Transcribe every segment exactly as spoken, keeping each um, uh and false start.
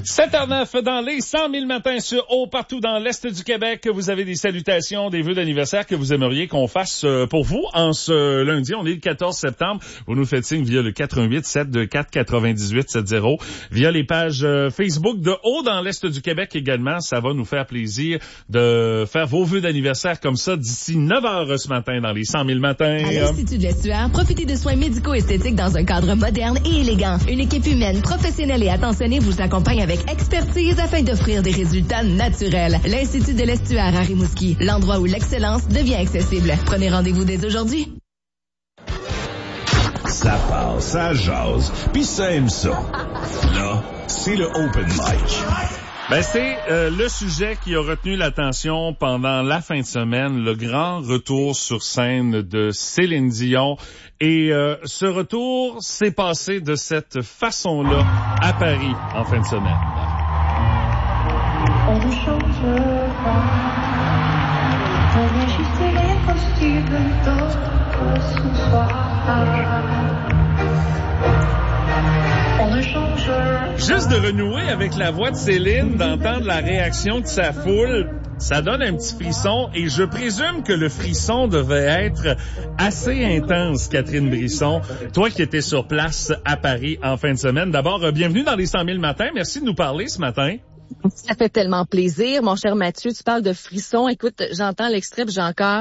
sept heures neuf dans les cent mille matins sur Haut, partout dans l'Est du Québec. Vous avez des salutations, des vœux d'anniversaire que vous aimeriez qu'on fasse pour vous en ce lundi. On est le quatorze septembre. Vous nous faites signe via le quatre un huit sept deux quatre quatre-vingt-dix-huit soixante, via les pages Facebook de Haut dans l'Est du Québec également. Ça va nous faire plaisir de faire vos vœux d'anniversaire comme ça d'ici neuf heures ce matin dans les cent mille matins. À l'Institut de l'Estuaire, profitez de soins médico-esthétiques dans un cadre moderne et élégant. Une équipe humaine, professionnelle et attentionnée vous accompagne avec expertise afin d'offrir des résultats naturels. L'Institut de l'Estuaire à Rimouski, l'endroit où l'excellence devient accessible. Prenez rendez-vous dès aujourd'hui. Ça passe, ça jase, pis ça aime ça. Là, c'est le Open Mic. Ben c'est euh, le sujet qui a retenu l'attention pendant la fin de semaine, le grand retour sur scène de Céline Dion. Et euh, ce retour s'est passé de cette façon-là à Paris en fin de semaine. On ne changera, on vient ajuster les costumes d'autres ce soir. On ne change. Juste de renouer avec la voix de Céline, d'entendre la réaction de sa foule, ça donne un petit frisson et je présume que le frisson devait être assez intense, Catherine Brisson. Toi qui étais sur place à Paris en fin de semaine. D'abord, bienvenue dans les cent mille matins. Merci de nous parler ce matin. Ça fait tellement plaisir. Mon cher Mathieu, tu parles de frisson. Écoute, j'entends l'extrait, j'ai encore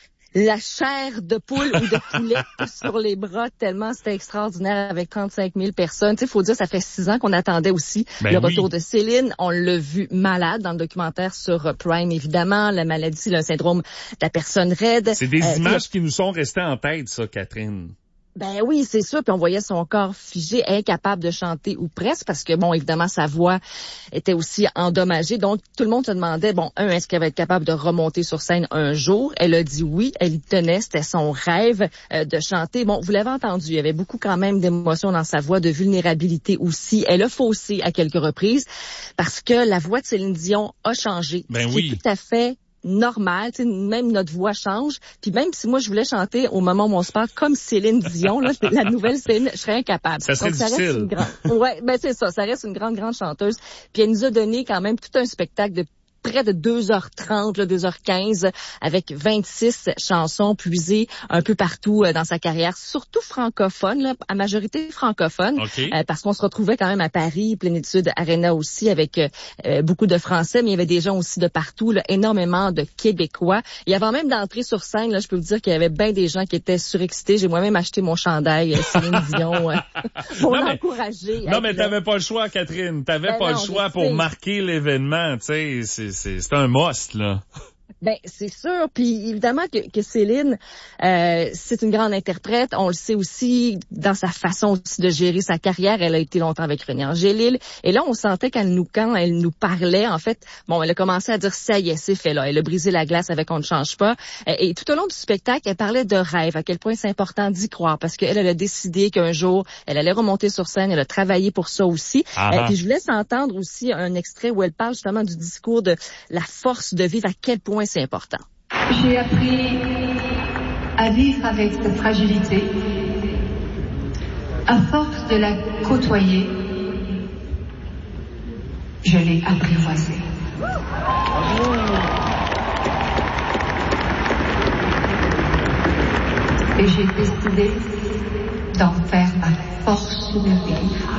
la chair de poule ou de poulet sur les bras, tellement c'était extraordinaire avec trente-cinq mille personnes. Tu sais, faut dire, ça fait six ans qu'on attendait aussi ben le oui. retour de Céline. On l'a vu malade dans le documentaire sur Prime, évidemment. La maladie, le syndrome de la personne raide. C'est des euh, images qui nous sont restées en tête, ça, Catherine. Ben oui, c'est sûr. Puis on voyait son corps figé, incapable de chanter ou presque, parce que, bon, évidemment, sa voix était aussi endommagée. Donc, tout le monde se demandait, bon, un, est-ce qu'elle va être capable de remonter sur scène un jour? Elle a dit oui, elle y tenait, c'était son rêve euh, de chanter. Bon, vous l'avez entendu, il y avait beaucoup quand même d'émotions dans sa voix, de vulnérabilité aussi. Elle a faussé à quelques reprises parce que la voix de Céline Dion a changé. Ben ce oui. qui est tout à fait normal, tu sais, même notre voix change. Puis même si moi je voulais chanter au moment où on se parle comme Céline Dion, là, la nouvelle Céline, je serais incapable. Ça serait Donc, ça difficile. reste une grande, ouais, ben c'est ça, ça reste une grande grande chanteuse. Puis elle nous a donné quand même tout un spectacle de près de deux heures trente, là, deux heures quinze, avec vingt-six chansons puisées un peu partout euh, dans sa carrière, surtout francophone, là, à majorité francophone, Okay. euh, parce qu'on se retrouvait quand même à Paris, Plénitude Arena aussi, avec euh, beaucoup de Français, mais il y avait des gens aussi de partout, là, énormément de Québécois. Et avant même d'entrer sur scène, là, je peux vous dire qu'il y avait bien des gens qui étaient surexcités. J'ai moi-même acheté mon chandail euh, Céline Dion euh, pour Non, mais- l'encourager. Non, mais t'avais pas le choix, Catherine. T'avais Ben pas non, le choix je pour sais. marquer l'événement. Tu sais, c'est, c'est, c'est un must, là. Ben c'est sûr, puis évidemment que, que Céline, euh, c'est une grande interprète. On le sait aussi dans sa façon aussi de gérer sa carrière. Elle a été longtemps avec René Angélil, et là on sentait qu'elle nous, quand elle nous parlait, en fait, bon, elle a commencé à dire ça y est, c'est fait là. Elle a brisé la glace avec On ne change pas. Et, et tout au long du spectacle, elle parlait de rêve, à quel point c'est important d'y croire, parce qu'elle elle a décidé qu'un jour elle allait remonter sur scène. Elle a travaillé pour ça aussi. Ah. Euh, puis je vous laisse entendre aussi un extrait où elle parle justement du discours de la force de vivre, à quel point c'est important. J'ai appris à vivre avec cette fragilité. À force de la côtoyer, je l'ai apprivoisée. Et j'ai décidé d'en faire ma force de vivre.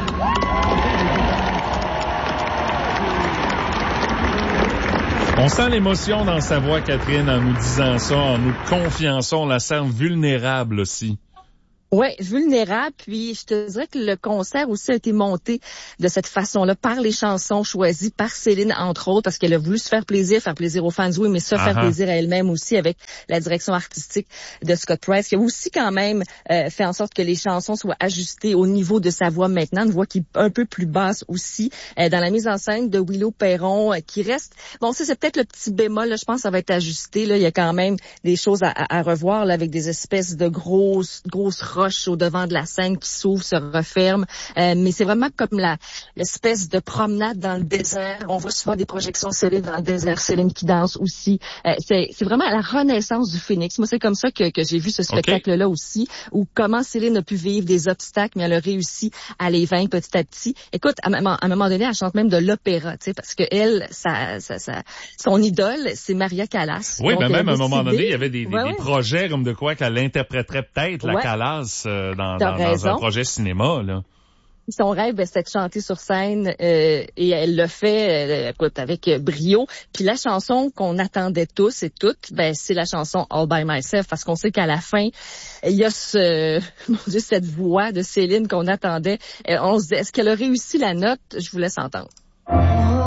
On sent l'émotion dans sa voix, Catherine, en nous disant ça, en nous confiant ça. On la sent vulnérable aussi. Ouais, vulnérable. Puis je te dirais que le concert aussi a été monté de cette façon-là par les chansons choisies par Céline, entre autres, parce qu'elle a voulu se faire plaisir, faire plaisir aux fans, oui, mais se faire Uh-huh. plaisir à elle-même aussi avec la direction artistique de Scott Price, qui a aussi quand même euh, fait en sorte que les chansons soient ajustées au niveau de sa voix maintenant, une voix qui est un peu plus basse aussi, euh, dans la mise en scène de Willow Perron, euh, qui reste, bon, ça c'est peut-être le petit bémol, là, je pense que ça va être ajusté, là, il y a quand même des choses à, à, à revoir, là, avec des espèces de grosses, grosses robes roches au devant de la scène qui s'ouvrent, se referment. Euh, mais c'est vraiment comme la l'espèce de promenade dans le désert. On voit souvent des projections Céline dans le désert, Céline qui danse aussi. Euh, c'est, c'est vraiment la renaissance du Phénix. Moi, c'est comme ça que, que j'ai vu ce spectacle-là okay. aussi, où comment Céline a pu vivre des obstacles, mais elle a réussi à les vaincre petit à petit. Écoute, à, à un moment donné, elle chante même de l'opéra, tu sais, parce que elle, sa, sa, sa, son idole, c'est Maria Callas. Oui, mais ben même à un moment donné, il y avait des, des, ouais, des ouais. projets comme de quoi qu'elle interpréterait peut-être la ouais. Callas euh, dans, dans, dans un projet cinéma, là. Son rêve, ben, c'était de chanter sur scène euh, et elle le fait euh, écoute, avec brio. Puis la chanson qu'on attendait tous et toutes, ben c'est la chanson All by Myself, parce qu'on sait qu'à la fin, il y a ce, mon Dieu, cette voix de Céline qu'on attendait. Et on se dit, est-ce qu'elle a réussi la note? Je vous laisse entendre.